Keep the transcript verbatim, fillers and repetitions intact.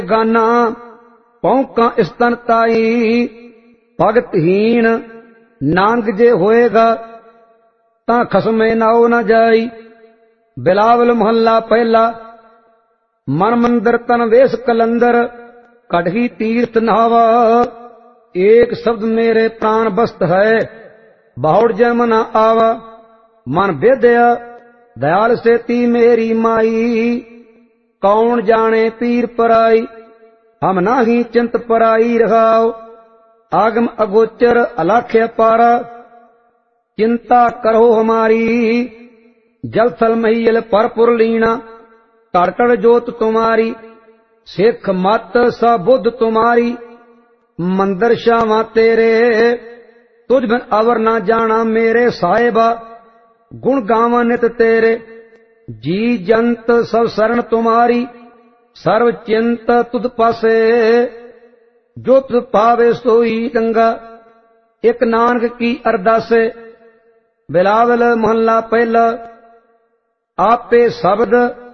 गाना पौका स्तन ताई भगतहीन नानक जे होएगा ता खसमे नाओ न जाई। बिलावल मोहल्ला पहला। मन मंदिर तन वेश कलंदर कढ़ी तीर्थ नहावा। एक शब्द मेरे प्राण बस्त है बहुड़ जम न आवा। मन बेदया दयाल से ती मेरी माई कौन जाने पीर पराई। हम नाही चिंत पराई रखाओ आगम अगोचर अलाख्य पारा। चिंता करो हमारी जल थल महियल पर पुरलीना। तड़तड़ जोत तुम्हारी सिख मत सा बुद्ध तुम्हारी। मंदिर शामा तेरे तुझ बिन अवर ना जाना मेरे साहिबा। गुण गावा नित तेरे जी जंत सब शरण तुम्हारी। सर्व चिंत तुद पासे जो तुद पावे सोई चंगा। एक नानक की अरदासे। बिलावल मोहल्ला पहला। आपे शब्द